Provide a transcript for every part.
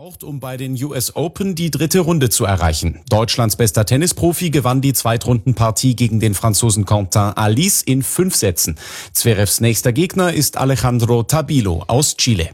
braucht, um bei den US Open die dritte Runde zu erreichen. Deutschlands bester Tennisprofi gewann die Zweitrundenpartie gegen den Franzosen Quentin Alice in 5 Sätzen. Zverevs nächster Gegner ist Alejandro Tabilo aus Chile.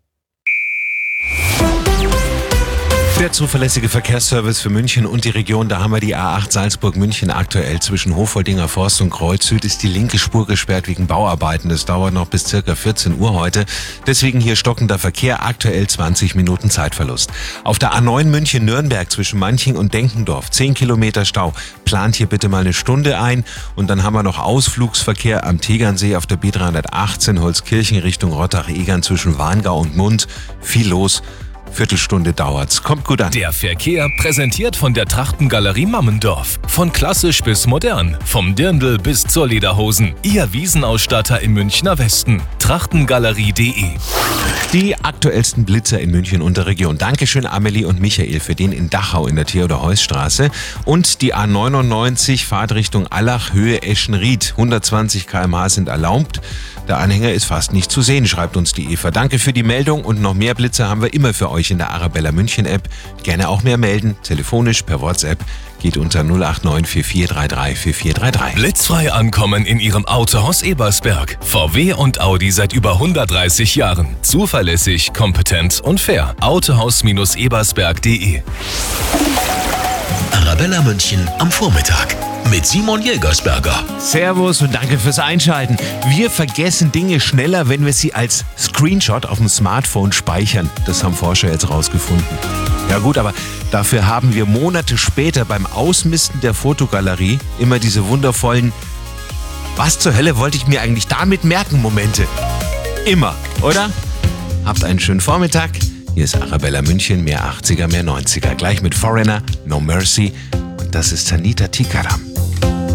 Der zuverlässige Verkehrsservice für München und die Region, da haben wir die A8 Salzburg-München aktuell. Zwischen Hofoldinger Forst und Kreuz Süd ist die linke Spur gesperrt wegen Bauarbeiten. Das dauert noch bis circa 14 Uhr heute. Deswegen hier stockender Verkehr, aktuell 20 Minuten Zeitverlust. Auf der A9 München-Nürnberg zwischen Manching und Denkendorf 10 Kilometer Stau. Plant hier bitte mal eine Stunde ein. Und dann haben wir noch Ausflugsverkehr am Tegernsee auf der B318 Holzkirchen Richtung Rottach-Egern zwischen Warngau und Mund. Viel los. Viertelstunde dauert's. Kommt gut an. Der Verkehr präsentiert von der Trachtengalerie Mammendorf. Von klassisch bis modern. Vom Dirndl bis zur Lederhosen. Ihr Wiesenausstatter im Münchner Westen. Trachtengalerie.de. Die aktuellsten Blitzer in München und der Region. Dankeschön Amelie und Michael für den in Dachau in der Theodor-Heuss-Straße. Und die A99 Fahrtrichtung Allach, Höhe Eschenried. 120 km/h sind erlaubt. Der Anhänger ist fast nicht zu sehen, schreibt uns die Eva. Danke für die Meldung und noch mehr Blitzer haben wir immer für euch in der Arabella München App. Gerne auch mehr melden, telefonisch, per WhatsApp. Geht unter 089 4433 4433. Blitzfrei ankommen in Ihrem Autohaus Ebersberg. VW und Audi seit über 130 Jahren. Zuverlässig, kompetent und fair. Autohaus-ebersberg.de. Arabella München am Vormittag mit Simon Jägersberger. Servus und danke fürs Einschalten. Wir vergessen Dinge schneller, wenn wir sie als Screenshot auf dem Smartphone speichern. Das haben Forscher jetzt rausgefunden. Ja gut, aber dafür haben wir Monate später beim Ausmisten der Fotogalerie immer diese wundervollen "Was zur Hölle wollte ich mir eigentlich damit merken" Momente. Immer, oder? Habt einen schönen Vormittag. Hier ist Arabella München, mehr 80er, mehr 90er. Gleich mit Foreigner, No Mercy. Und das ist Tanita Tikaram.